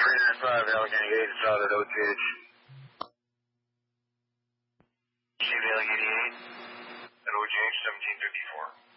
395 Allegheny 8 is out at OTH. CV Allegheny 8 at OGH 1754.